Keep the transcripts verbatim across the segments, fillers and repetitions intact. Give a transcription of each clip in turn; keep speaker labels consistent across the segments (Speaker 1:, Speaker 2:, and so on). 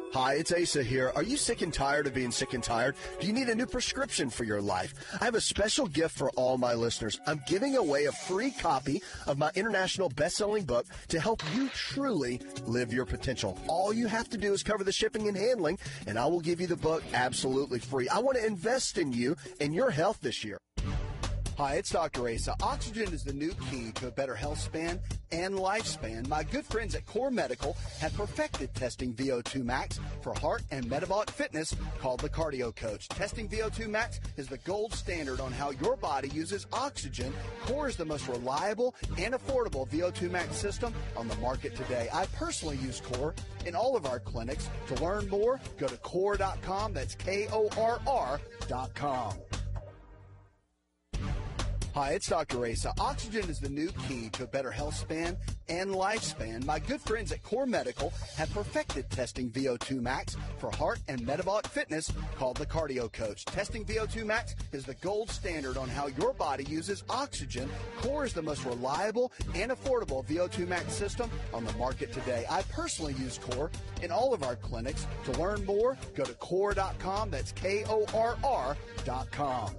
Speaker 1: Hi, it's Asa here. Are you sick and tired of being sick and tired? Do you need a new prescription for your life? I have a special gift for all my listeners. I'm giving away a free copy of my international best-selling book to help you truly live your potential. All you have to do is cover the shipping and handling, and I will give you the book absolutely free. I want to invest in you and your health this year. Hi, it's Doctor Asa. Oxygen is the new key to a better health span and lifespan. My good friends at Core Medical have perfected testing V O two max for heart and metabolic fitness called the Cardio Coach. Testing V O two max is the gold standard on how your body uses oxygen. Core is the most reliable and affordable V O two max system on the market today. I personally use Core in all of our clinics. To learn more, go to core dot com. That's K O R R dot com. Hi, it's Doctor Asa. Oxygen is the new key to a better health span and lifespan. My good friends at Core Medical have perfected testing V O two max for heart and metabolic fitness called the Cardio Coach. Testing V O two max is the gold standard on how your body uses oxygen. Core is the most reliable and affordable V O two max system on the market today. I personally use Core in all of our clinics. To learn more, go to core dot com. That's K O R R dot com.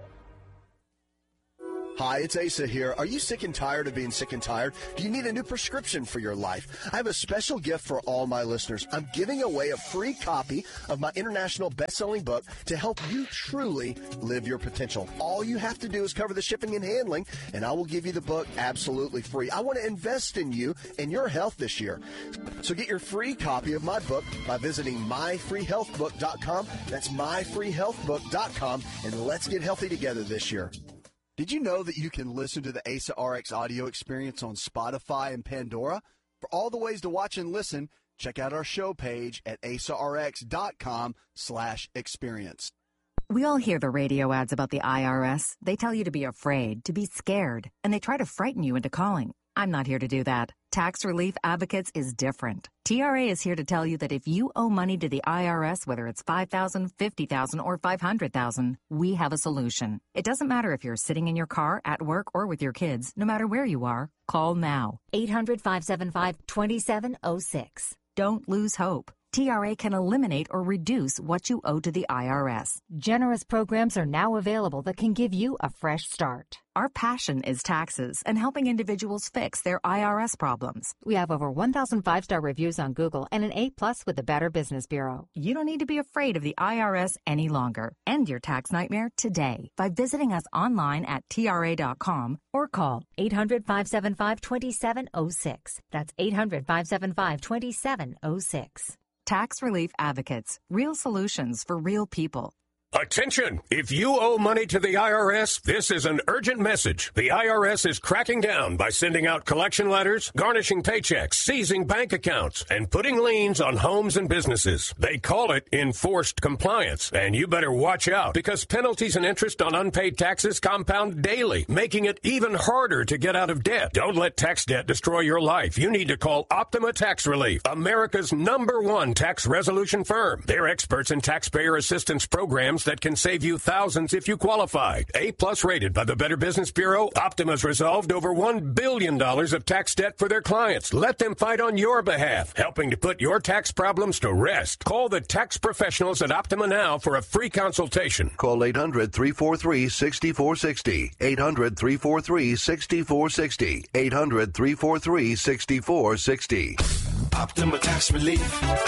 Speaker 1: Hi, it's Asa here. Are you sick and tired of being sick and tired? Do you need a new prescription for your life? I have a special gift for all my listeners. I'm giving away a free copy of my international best-selling book to help you truly live your potential. All you have to do is cover the shipping and handling, and I will give you the book absolutely free. I want to invest in you and your health this year. So get your free copy of my book by visiting my free health book dot com. That's my free health book dot com, and let's get healthy together this year. Did you know that you can listen to the Asa R X audio experience on Spotify and Pandora? For all the ways to watch and listen, check out our show page at asa r x dot com slash experience.
Speaker 2: We all hear the radio ads about the I R S. They tell you to be afraid, to be scared, and they try to frighten you into calling. I'm not here to do that. Tax Relief Advocates is different. T R A is here to tell you that if you owe money to the I R S, whether it's five thousand dollars, fifty thousand dollars, or five hundred thousand dollars, we have a solution. It doesn't matter if you're sitting in your car, at work, or with your kids. No matter where you are, call now. eight hundred, five seven five, two seven zero six. Don't lose hope. T R A can eliminate or reduce what you owe to the I R S.
Speaker 3: Generous programs are now available that can give you a fresh start.
Speaker 2: Our passion is taxes and helping individuals fix their I R S problems.
Speaker 3: We have over one thousand five-star reviews on Google and an A plus with the Better Business Bureau.
Speaker 2: You don't need to be afraid of the I R S any longer. End your tax nightmare today by visiting us online at T R A dot com
Speaker 3: or call eight hundred, five seven five, two seven zero six. That's eight hundred, five seven five, two seven zero six.
Speaker 2: Tax Relief Advocates. Real solutions for real people.
Speaker 4: Attention! If you owe money to the I R S, this is an urgent message. The I R S is cracking down by sending out collection letters, garnishing paychecks, seizing bank accounts, and putting liens on homes and businesses. They call it enforced compliance, and you better watch out because penalties and interest on unpaid taxes compound daily, making it even harder to get out of debt. Don't let tax debt destroy your life. You need to call Optima Tax Relief, America's number one tax resolution firm. They're experts in taxpayer assistance programs that can save you thousands if you qualify. A plus rated by the Better Business Bureau, Optima's resolved over one billion dollars of tax debt for their clients. Let them fight on your behalf, helping to put your tax problems to rest. Call the tax professionals at Optima now for a free consultation.
Speaker 5: Call eight hundred, three four three, six four six zero. eight hundred, three four three, six four six zero. eight hundred, three four three, six four six zero.
Speaker 6: Optima Tax Relief.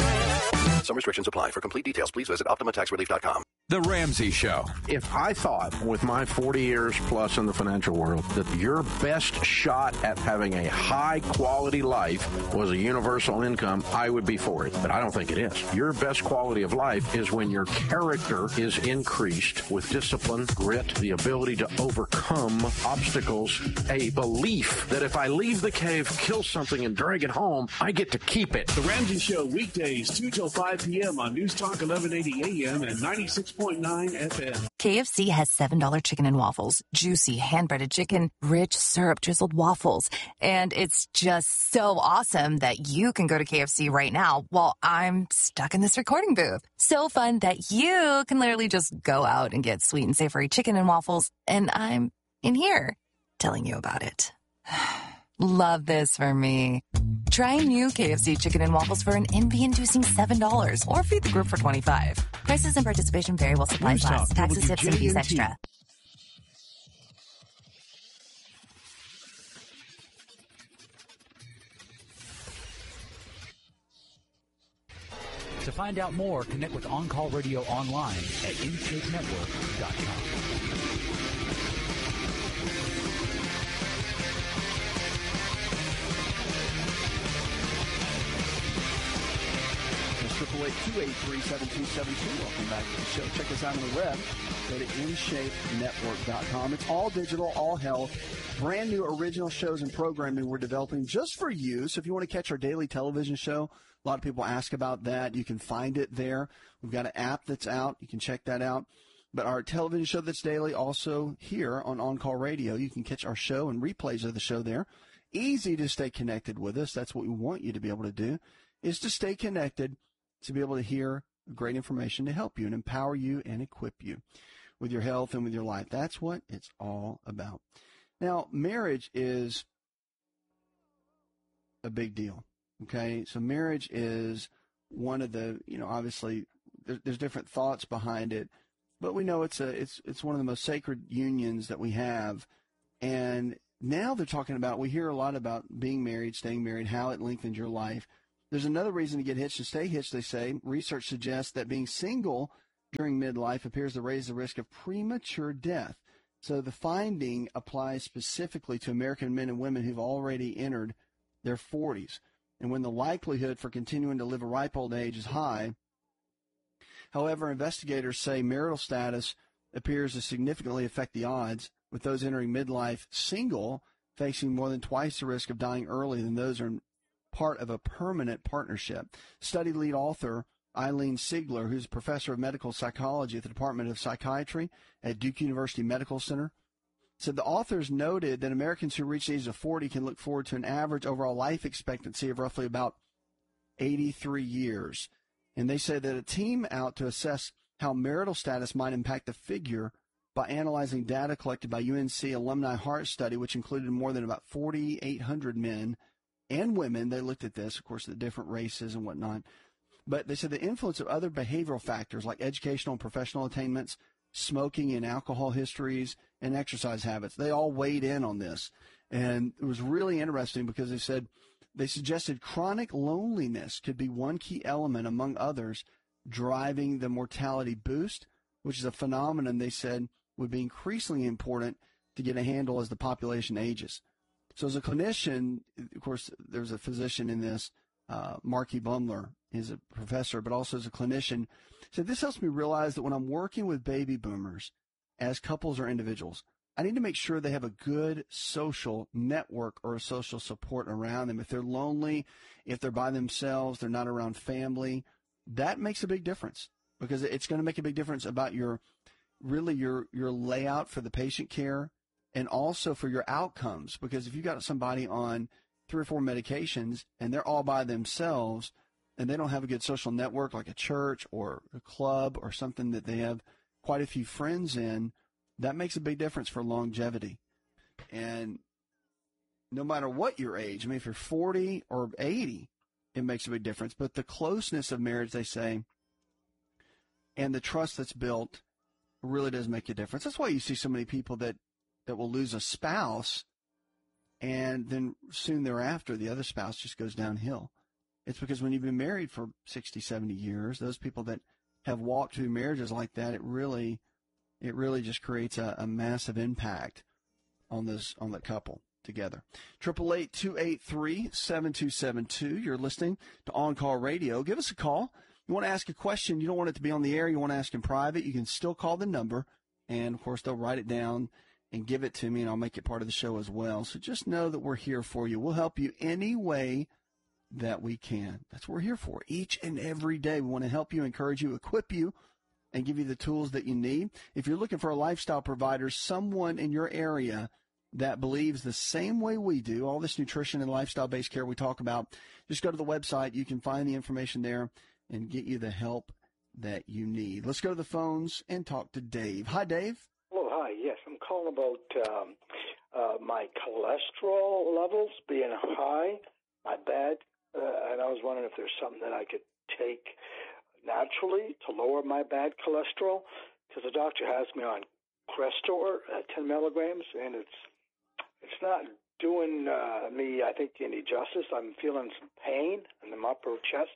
Speaker 5: Some restrictions apply. For complete details, please visit optima tax relief dot com.
Speaker 7: The Ramsey Show.
Speaker 8: If I thought, with my forty years plus in the financial world, that your best shot at having a high-quality life was a universal income, I would be for it. But I don't think it is. Your best quality of life is when your character is increased with discipline, grit, the ability to overcome obstacles, a belief that if I leave the cave, kill something, and drag it home, I get to keep it.
Speaker 9: The Ramsey Show, weekdays, two till five p.m. on News Talk eleven eighty A M and ninety-six point nine F M.
Speaker 10: K F C has seven dollar chicken and waffles, juicy hand-breaded chicken, rich syrup-drizzled waffles. And it's just so awesome that you can go to K F C right now while I'm stuck in this recording booth. So fun that you can literally just go out and get sweet and savory chicken and waffles, and I'm in here telling you about it. Love this for me. Try new K F C chicken and waffles for an envy-inducing seven dollars or feed the group for twenty-five dollars. Prices and participation vary while supplies last. Taxes, tips, and fees extra.
Speaker 7: To find out more, connect with On Call Radio online at in shape network dot com.
Speaker 11: triple eight two eight three seven two seven two. Welcome back to the show. Check us out on the web. Go to in shape network dot com. It's all digital, all health. Brand new original shows and programming we're developing just for you. So if you want to catch our daily television show, a lot of people ask about that. You can find it there. We've got an app that's out. You can check that out. But our television show that's daily, also here on On Call Radio. You can catch our show and replays of the show there. Easy to stay connected with us. That's what we want you to be able to do, is to stay connected, to be able to hear great information to help you and empower you and equip you with your health and with your life. That's what it's all about. Now, marriage is a big deal, okay? So marriage is one of the, you know, obviously there, there's different thoughts behind it, but we know it's a it's it's one of the most sacred unions that we have. And now they're talking about, we hear a lot about being married, staying married, how it lengthens your life. There's another reason to get hitched and stay hitched, they say. Research suggests that being single during midlife appears to raise the risk of premature death. So the finding applies specifically to American men and women who've already entered their forties. And when the likelihood for continuing to live a ripe old age is high. However, investigators say marital status appears to significantly affect the odds, with those entering midlife single facing more than twice the risk of dying early than those who are part of a permanent partnership. Study lead author Eileen Sigler, who's a professor of medical psychology at the Department of Psychiatry at Duke University Medical Center, said the authors noted that Americans who reach the age of forty can look forward to an average overall life expectancy of roughly about eighty-three years. And they said that a team out to assess how marital status might impact the figure by analyzing data collected by U N C Alumni Heart Study, which included more than about forty-eight hundred men and women. They looked at this, of course, the different races and whatnot. But they said the influence of other behavioral factors like educational and professional attainments, smoking and alcohol histories, and exercise habits, they all weighed in on this. And it was really interesting because they said they suggested chronic loneliness could be one key element, among others, driving the mortality boost, which is a phenomenon they said would be increasingly important to get a handle as the population ages. So as a clinician, of course, there's a physician in this, uh, Marky Bumler is a professor, but also as a clinician, said this helps me realize that when I'm working with baby boomers as couples or individuals, I need to make sure they have a good social network or a social support around them. If they're lonely, if they're by themselves, they're not around family, that makes a big difference, because it's going to make a big difference about your, really your, your layout for the patient care and also for your outcomes. Because if you've got somebody on three or four medications and they're all by themselves and they don't have a good social network like a church or a club or something that they have quite a few friends in, that makes a big difference for longevity. And no matter what your age, I mean, if you're forty or eighty, it makes a big difference. But the closeness of marriage, they say, and the trust that's built really does make a difference. That's why you see so many people that, that will lose a spouse, and then soon thereafter, the other spouse just goes downhill. It's because when you've been married for sixty, seventy years, those people that have walked through marriages like that, it really, it really just creates a, a massive impact on this, on the couple together. Triple eight two eight three seven two seven two. You're listening to On Call Radio. Give us a call. You want to ask a question, you don't want it to be on the air, you want to ask in private, you can still call the number, and of course they'll write it down and give it to me, and I'll make it part of the show as well. So just know that we're here for you. We'll help you any way that we can. That's what we're here for. Each and every day, we want to help you, encourage you, equip you, and give you the tools that you need. If you're looking for a lifestyle provider, someone in your area that believes the same way we do, all this nutrition and lifestyle-based care we talk about, just go to the website. You can find the information there and get you the help that you need. Let's go to the phones and talk to Dave. Hi, Dave.
Speaker 12: Oh, hi. Yes, I'm calling about um, uh, my cholesterol levels being high, my bad, uh, and I was wondering if there's something that I could take naturally to lower my bad cholesterol, because the doctor has me on Crestor at ten milligrams, and it's it's not doing uh, me, I think, any justice. I'm feeling some pain in the upper chest.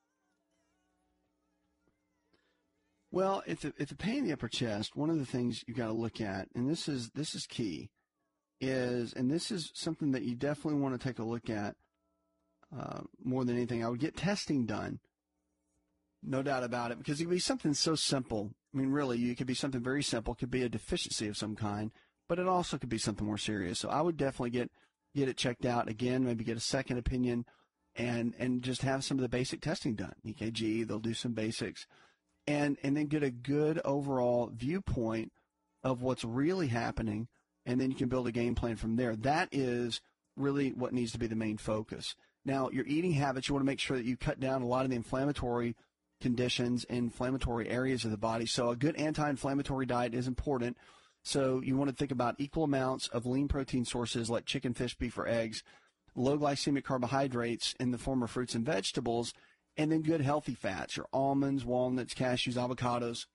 Speaker 11: Well, if the, if the pain in the upper chest, one of the things you got to look at, and this is this is key, is, and this is something that you definitely want to take a look at uh, more than anything. I would get testing done, no doubt about it, because it could be something so simple. I mean, really, it could be something very simple. It could be a deficiency of some kind, but it also could be something more serious. So I would definitely get get it checked out again, maybe get a second opinion, and and just have some of the basic testing done. E K G, they'll do some basics. And and then get a good overall viewpoint of what's really happening, and then you can build a game plan from there. That is really what needs to be the main focus. Now, your eating habits, you want to make sure that you cut down a lot of the inflammatory conditions, inflammatory areas of the body. So a good anti-inflammatory diet is important. So you want to think about equal amounts of lean protein sources like chicken, fish, beef, or eggs, low glycemic carbohydrates in the form of fruits and vegetables, and then good healthy fats, your almonds, walnuts, cashews, avocados.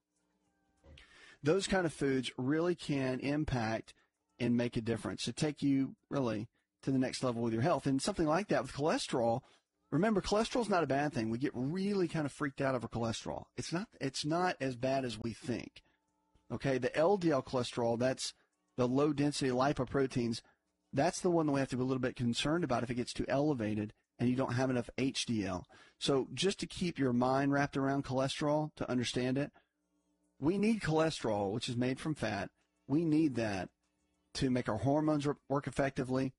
Speaker 11: Those kind of foods really can impact and make a difference to take you really to the next level with your health. And something like that with cholesterol, remember, cholesterol is not a bad thing. We get really kind of freaked out over cholesterol. It's not, it's not as bad as we think. Okay, the L D L cholesterol, that's the low-density lipoproteins, that's the one that we have to be a little bit concerned about if it gets too elevated and you don't have enough H D L. So just to keep your mind wrapped around cholesterol, to understand it, we need cholesterol, which is made from fat. We need that to make our hormones work effectively.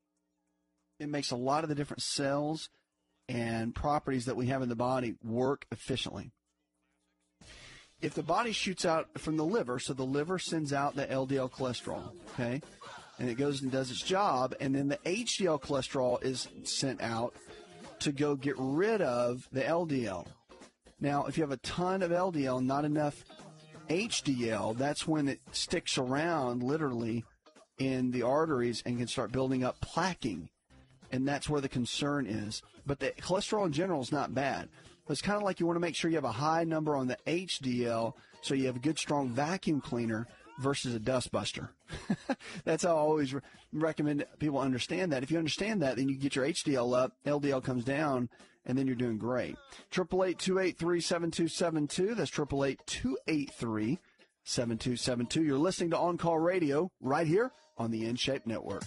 Speaker 11: It makes a lot of the different cells and properties that we have in the body work efficiently. If the body shoots out from the liver, so the liver sends out the L D L cholesterol, okay, and it goes and does its job, and then the H D L cholesterol is sent out to go get rid of the L D L. Now, if you have a ton of L D L, not enough H D L, that's when it sticks around literally in the arteries and can start building up plaquing, and that's where the concern is. But the cholesterol in general is not bad. It's kind of like you want to make sure you have a high number on the H D L so you have a good, strong vacuum cleaner versus a dust buster. That's how I always re- recommend people understand that. If you understand that, then you get your H D L up, L D L comes down, and then you're doing great. eight eight eight, two eight three, seven two seven two. That's eight eight eight, two eight three, seven two seven two. You're listening to On Call Radio right here on the In Shape Network.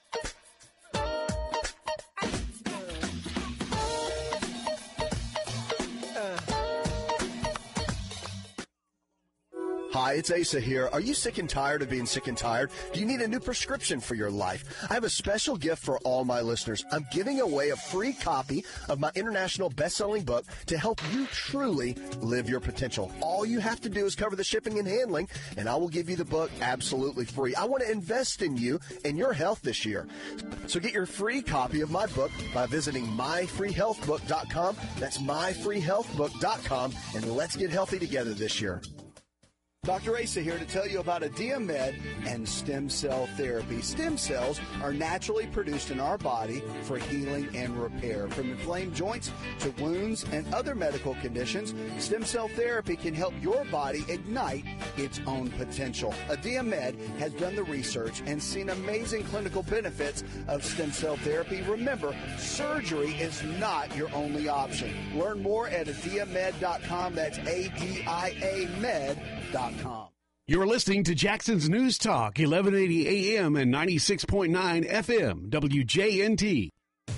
Speaker 1: Hi, it's Asa here. Are you sick and tired of being sick and tired? Do you need a new prescription for your life? I have a special gift for all my listeners. I'm giving away a free copy of my international best-selling book to help you truly live your potential. All you have to do is cover the shipping and handling, and I will give you the book absolutely free. I want to invest in you and your health this year. So get your free copy of my book by visiting my free health book dot com. That's my free health book dot com, and let's get healthy together this year. Doctor Asa here to tell you about Adiamed and stem cell therapy. Stem cells are naturally produced in our body for healing and repair. From inflamed joints to wounds and other medical conditions, stem cell therapy can help your body ignite its own potential. Adiamed has done the research and seen amazing clinical benefits of stem cell therapy. Remember, surgery is not your only option. Learn more at adiamed dot com. That's A D I A med dot com.
Speaker 9: You're listening to Jackson's News Talk, eleven eighty A M and ninety-six point nine F M, W J N T.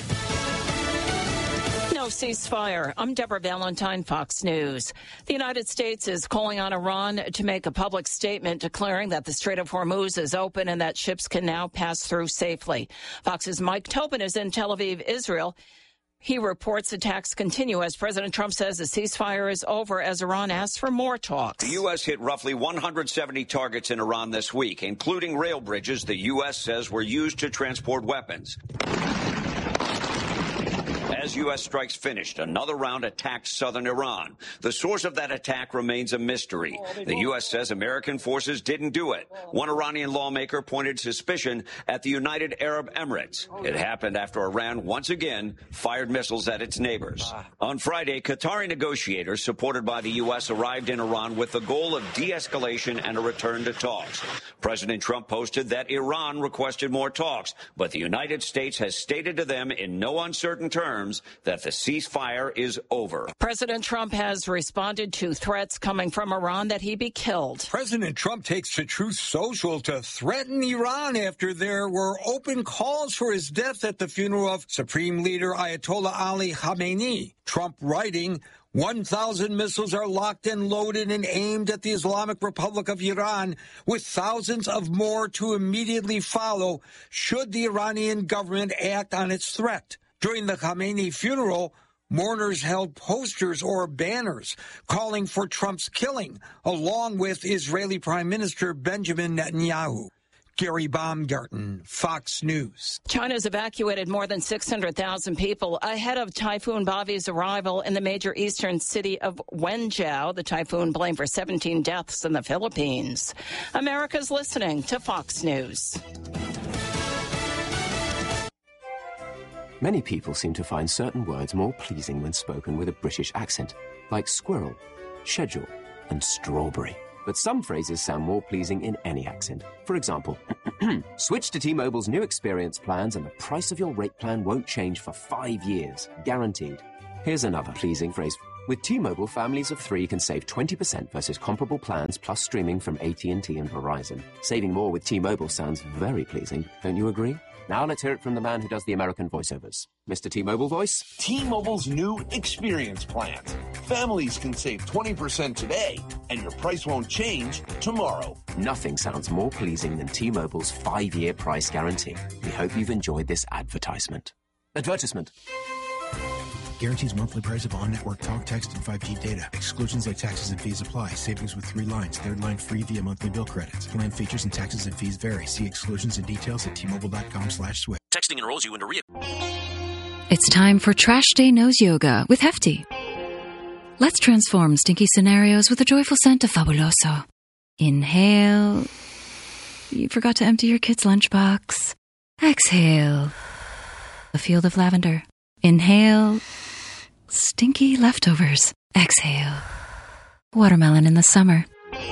Speaker 13: No ceasefire. I'm Deborah Valentine, Fox News. The United States is calling on Iran to make a public statement declaring that the Strait of Hormuz is open and that ships can now pass through safely. Fox's Mike Tobin is in Tel Aviv, Israel. He reports attacks continue as President Trump says the ceasefire is over as Iran asks for more talks.
Speaker 14: The U S hit roughly one hundred seventy targets in Iran this week, including rail bridges the U S says were used to transport weapons. as U S strikes finished, another round attacked southern Iran. The source of that attack remains a mystery. The U S says American forces didn't do it. One Iranian lawmaker pointed suspicion at the United Arab Emirates. It happened after Iran once again fired missiles at its neighbors. On Friday, Qatari negotiators supported by the U S arrived in Iran with the goal of de-escalation and a return to talks. President Trump posted that Iran requested more talks, but the United States has stated to them in no uncertain terms that the ceasefire is over.
Speaker 13: President Trump has responded to threats coming from Iran that he be killed.
Speaker 15: President Trump takes to Truth Social to threaten Iran after there were open calls for his death at the funeral of Supreme Leader Ayatollah Ali Khamenei. Trump writing, one thousand missiles are locked and loaded and aimed at the Islamic Republic of Iran, with thousands of more to immediately follow should the Iranian government act on its threat. During the Khamenei funeral, mourners held posters or banners calling for Trump's killing, along with Israeli Prime Minister Benjamin Netanyahu. Gary Baumgarten, Fox News.
Speaker 13: China's evacuated more than six hundred thousand people ahead of Typhoon Bavi's arrival in the major eastern city of Wenzhou. The typhoon blamed for seventeen deaths in the Philippines. America's listening to Fox News.
Speaker 16: Many people seem to find certain words more pleasing when spoken with a British accent, like squirrel, schedule, and strawberry. But some phrases sound more pleasing in any accent. For example, switch to T-Mobile's new experience plans and the price of your rate plan won't change for five years, guaranteed. Here's another pleasing phrase. With T-Mobile, families of three can save twenty percent versus comparable plans plus streaming from A T and T and Verizon. Saving more with T-Mobile sounds very pleasing, don't you agree? Now let's hear it from the man who does the American voiceovers. Mister T-Mobile voice.
Speaker 17: T-Mobile's new experience plans. Families can save twenty percent today, and your price won't change tomorrow.
Speaker 16: Nothing sounds more pleasing than T-Mobile's five-year price guarantee. We hope you've enjoyed this advertisement. Advertisement.
Speaker 18: Guarantees monthly price of on-network talk, text, and five G data. Exclusions like taxes and fees apply. Savings with three lines. Third line free via monthly bill credits. Plan features and taxes and fees vary. See exclusions and details at T-Mobile.com slash switch.
Speaker 19: Texting enrolls you into re-
Speaker 20: It's time for Trash Day Nose Yoga with Hefty. Let's transform stinky scenarios with a joyful scent of Fabuloso. Inhale. You forgot to empty your kid's lunchbox. Exhale. A field of lavender. Inhale. Stinky leftovers. Exhale. Watermelon in the summer.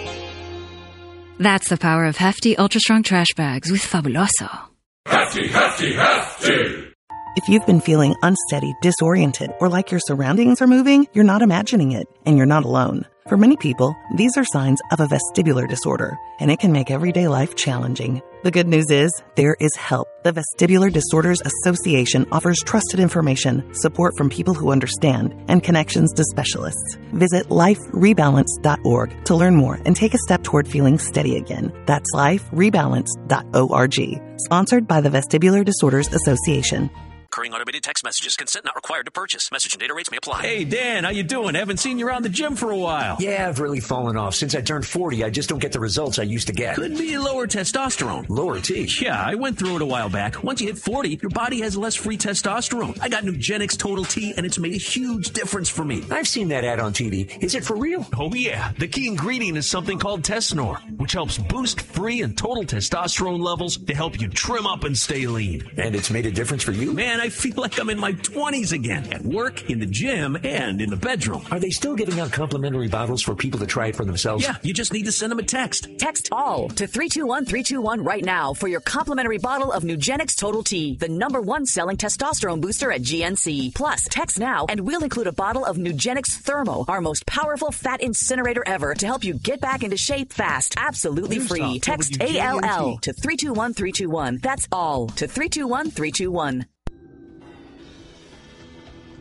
Speaker 20: That's the power of Hefty Ultra Strong Trash Bags with Fabuloso.
Speaker 6: Hefty, hefty, hefty!
Speaker 21: If you've been feeling unsteady, disoriented, or like your surroundings are moving, you're not imagining it, and you're not alone. For many people, these are signs of a vestibular disorder, and it can make everyday life challenging. The good news is, there is help. The Vestibular Disorders Association offers trusted information, support from people who understand, and connections to specialists. Visit life rebalance dot org to learn more and take a step toward feeling steady again. That's life rebalance dot org. Sponsored by the Vestibular Disorders Association.
Speaker 19: Recurring automated text messages. Consent not required to purchase. Message and data rates may apply.
Speaker 22: Hey, Dan, how you doing? Haven't seen you around the gym for a while.
Speaker 23: Yeah, I've really fallen off. Since I turned forty, I just don't get the results I used to get.
Speaker 22: Could be lower testosterone.
Speaker 23: Lower T?
Speaker 22: Yeah, I went through it a while back. Once you hit forty, your body has less free testosterone. I got Nugenix Total T, and it's made a huge difference for me.
Speaker 23: I've seen that ad on T V. Is it for real?
Speaker 22: Oh, yeah. The key ingredient is something called Tesnor, which helps boost free and total testosterone levels to help you trim up and stay lean.
Speaker 23: And it's made a difference for you?
Speaker 22: Man, I feel like I'm in my twenties again, at work, in the gym, and in the bedroom.
Speaker 23: Are they still giving out complimentary bottles for people to try it for themselves?
Speaker 22: Yeah, you just need to send them a text.
Speaker 24: Text ALL to three two one three two one right now for your complimentary bottle of Nugenix Total T, the number one selling testosterone booster at G N C. Plus, text now and we'll include a bottle of Nugenix Thermo, our most powerful fat incinerator ever, to help you get back into shape fast. Absolutely
Speaker 22: News
Speaker 24: free.
Speaker 22: Talk,
Speaker 24: Text
Speaker 22: W G N T.
Speaker 24: A L L to three two one three two one. That's ALL to three two one three two one.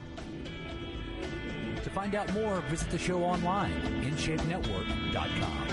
Speaker 7: To find out more, visit the show online, in shape network dot com.